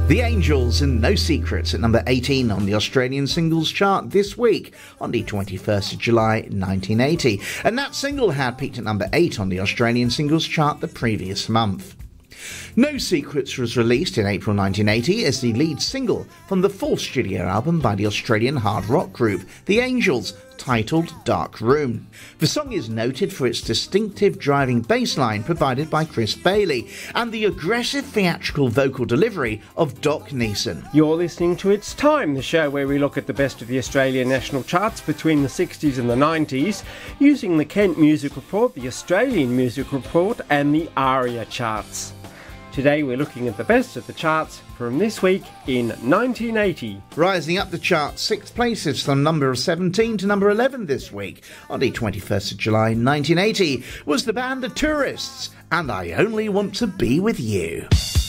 The Angels and No Secrets at number 18 on the Australian singles chart this week on the 21st of July 1980. And that single had peaked at number 8 on the Australian singles chart the previous month. No Secrets was released in April 1980 as the lead single from the fourth studio album by the Australian hard rock group The Angels, titled Dark Room. The song is noted for its distinctive driving bass line provided by Chris Bailey and the aggressive theatrical vocal delivery of Doc Neeson. You're listening to It's Time, the show where we look at the best of the Australian national charts between the 60s and the 90s, using the Kent Music Report, the Australian Music Report and the ARIA charts. Today we're looking at the best of the charts from this week in 1980. Rising up the chart 6 places from number 17 to number 11 this week on the 21st of July 1980 was the band The Tourists and I Only Want to Be With You.